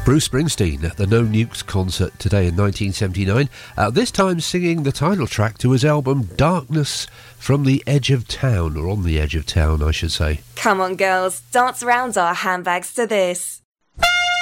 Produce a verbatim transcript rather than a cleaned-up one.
Bruce Springsteen at the No Nukes concert today in nineteen seventy-nine, uh, this time singing the title track to his album Darkness from the Edge of Town, or On the Edge of Town, I should say. Come on, girls, dance around our handbags to this.